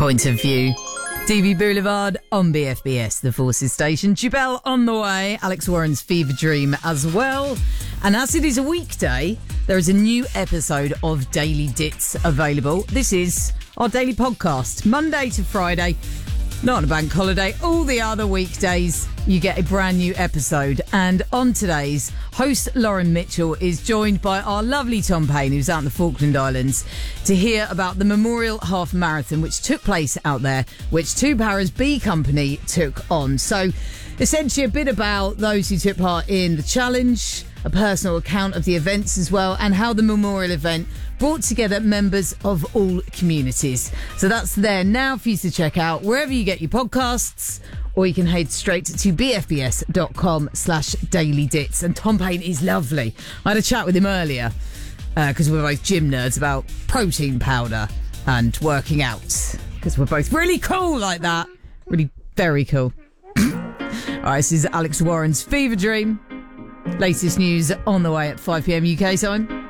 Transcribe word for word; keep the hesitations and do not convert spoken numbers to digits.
Point of View. T V Boulevard on B F B S, the Forces station. Jubel on the way. Alex Warren's Fever Dream as well. And as it is a weekday, there is a new episode of Daily Dits available. This is our daily podcast, Monday to Friday. Not on a bank holiday. All the other weekdays, you get a brand new episode. And on today's, host Lauren Mitchell is joined by our lovely Tom Payne, who's out in the Falkland Islands, to hear about the Memorial Half Marathon, which took place out there, which Two Paras B Company took on. So, essentially a bit about those who took part in the challenge, a personal account of the events as well, and how the memorial event brought together members of all communities. So that's there now for you to check out wherever you get your podcasts, or you can head straight to bfbs.com slash daily dits. And Tom Payne is lovely. I had a chat with him earlier because uh, we're both gym nerds about protein powder and working out, because we're both really cool like that. Really very cool. All right, this is Alex Warren's Fever Dream. Latest news on the way at five p.m. U K time.